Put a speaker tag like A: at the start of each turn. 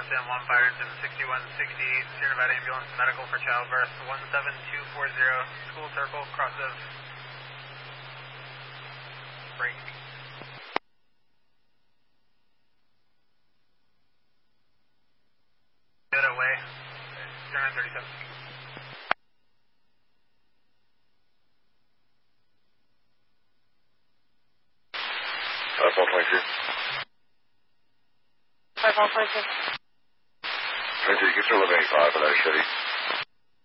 A: Sam 1 Byronton 6168, Sierra Nevada Ambulance Medical for Childbirth 17240, School Circle, cross of break. Good away, 0937.
B: 5122.
C: 22, get to 1185 for that, Chevy.